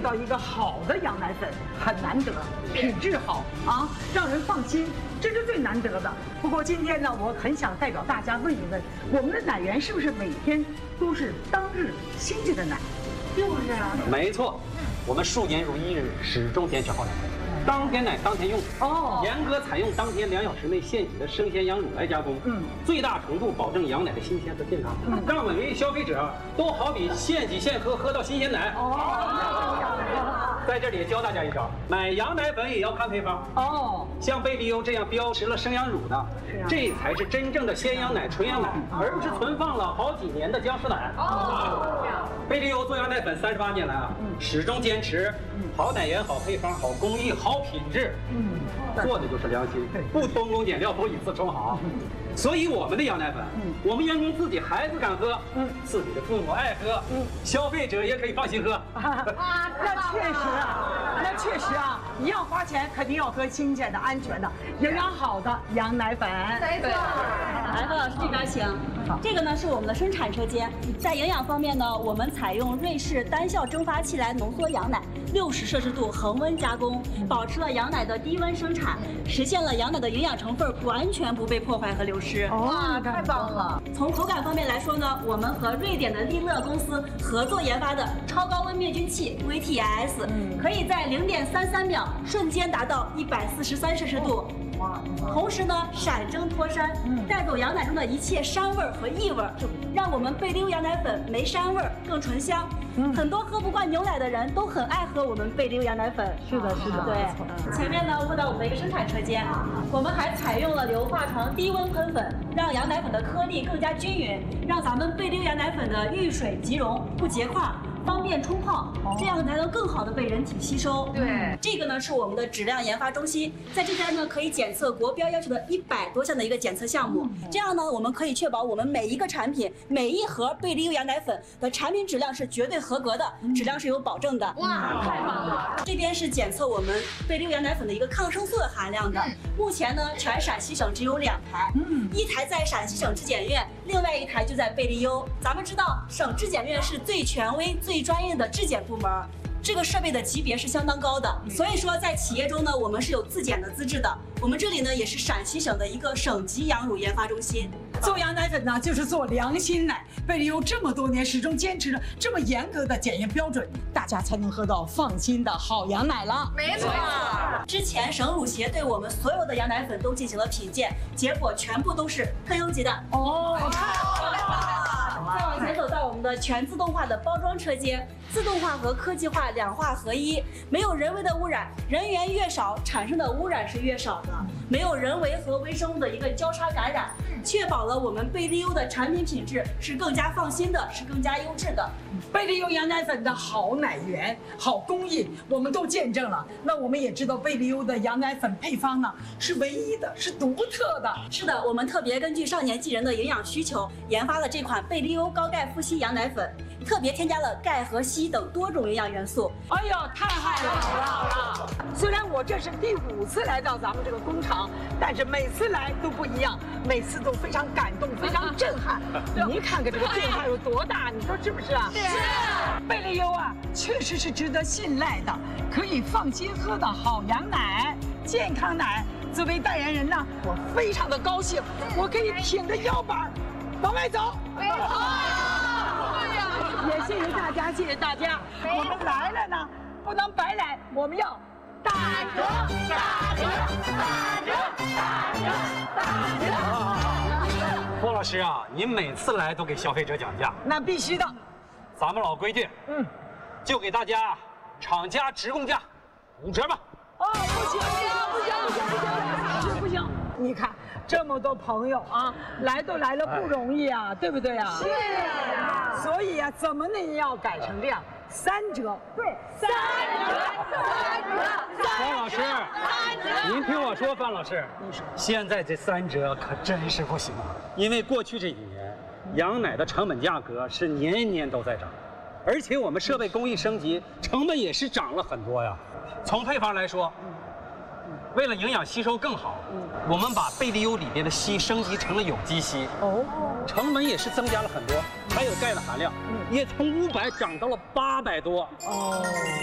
到一个好的羊奶粉很难得，品质好啊，让人放心，这是最难得的。不过今天呢，我很想代表大家问一问，我们的奶源是不是每天都是当日新鲜的奶？就是啊， 没错，我们数年如一日，始终坚持好奶。当天奶当天用，严格采用当天2小时内现挤的生鲜羊乳来加工，最大程度保证羊奶的新鲜和健康，让每位消费者都好比现挤现喝，喝到新鲜奶。在这里教大家一招，买羊奶粉也要看配方。像贝利优这样标识了生羊乳的，这才是真正的鲜羊奶、纯羊奶，而不是存放了好几年的僵尸奶。贝利优做羊奶粉38年来啊，始终坚持好奶源、好配方、好工艺、好品质，做的就是良心，不偷工减料，不以次充好。所以我们的羊奶粉，我们员工自己孩子敢喝，自己的父母爱喝，消费者也可以放心喝。 那确实啊，一样花钱，肯定要喝新鲜的、安全的、营养好的羊奶粉。 没错。来，范老师这边请。这个呢是我们的生产车间，在营养方面呢，我们采用瑞士单效蒸发器来浓缩羊奶，60摄氏度恒温加工，保持了羊奶的低温生产，实现了羊奶的营养成分完全不被破坏和流失。 哇，太棒了！ 从口感方面来说呢，我们和瑞典的利乐公司合作研发的超高温灭菌器 VTS，可以在0.33秒瞬间达到143摄氏度。同时呢，闪蒸脱膻，带走羊奶中的一切膻味和异味，让我们贝利优羊奶粉没膻味，更醇香。很多喝不惯牛奶的人都很爱喝我们贝利优羊奶粉。 是的，是的。 对，前面呢问到我们的一个生产车间，我们还采用了硫化床低温喷粉，让羊奶粉的颗粒更加均匀，让咱们贝利优羊奶粉的遇水即溶，不结块。方便冲泡，这样才能更好的被人体吸收。 对， 这个呢是我们的质量研发中心，在这边呢可以检测国标要求的100多项的一个检测项目。这样呢，我们可以确保我们每一个产品、每一盒贝利优羊奶粉的产品质量是绝对合格的，质量是有保证的。 哇，太棒了！ 这边是检测我们贝利优羊奶粉的一个抗生素的含量的。目前呢，全陕西省只有2台，一台在陕西省质检院，另外1台就在贝利优。咱们知道，省质检院是最权威、最专业的质检部门，这个设备的级别是相当高的，所以说在企业中呢，我们是有自检的资质的。我们这里呢也是陕西省的一个省级羊乳研发中心。 做羊奶粉呢，就是做良心奶。贝利优这么多年始终坚持着这么严格的检验标准，大家才能喝到放心的好羊奶了。 没错。 之前省乳协对我们所有的羊奶粉都进行了品鉴，结果全部都是特优级的。再往前走到我们的全自动化的包装车间，自动化和科技化2化合一，没有人为的污染，人员越少，产生的污染是越少的，没有人为和微生物的一个交叉感染，确保了我们贝利优的产品品质是更加放心的，是更加优质的。 贝利优羊奶粉的好奶源、好工艺，我们都见证了。那我们也知道贝利优的羊奶粉配方呢是唯一的，是独特的。 是的，我们特别根据少年纪人的营养需求，研发了这款贝利优高钙富硒羊奶粉，特别添加了钙和硒等多种营养元素。 哎呀，太好了！虽然我这是第5次来到咱们这个工厂，但是每次来都不一样，每次都非常感动，非常震撼。您看看这个变化有多大，你说是不是啊？ 是。 贝利优啊，确实是值得信赖的，可以放心喝的好羊奶、健康奶。作为代言人呢，我非常的高兴，我可以挺着腰板往外走。也谢谢大家，谢谢大家。我们来了呢，不能白来，我们要打折、打折、打折、打折、打折。 郭老师啊，您每次来都给消费者讲价， 那必须的。 咱们老规矩，就给大家厂家直供价5折吧。 不行！你看这么多朋友啊，来都来了不容易啊，对不对啊？ 是啊。 所以啊，怎么呢也要改成这样，3折。对，3折。 范老师，您听我说，范老师，现在这3折可真是不行啊，因为过去这几年，羊奶的成本价格是年年都在涨，而且我们设备工艺升级，成本也是涨了很多呀。从配方来说，为了营养吸收更好，我们把贝利优里边的硒升级成了有机硒，成本也是增加了很多，还有钙的含量，也从500涨到了800多。